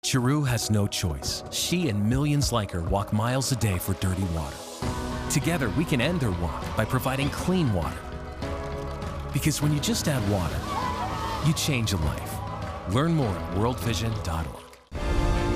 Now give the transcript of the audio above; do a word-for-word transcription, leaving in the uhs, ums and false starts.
Chiru has no choice. She and millions like her walk miles a day for dirty water. Together, we can end her walk by providing clean water. Because when you just add water, you change a life. Learn more at world vision dot org.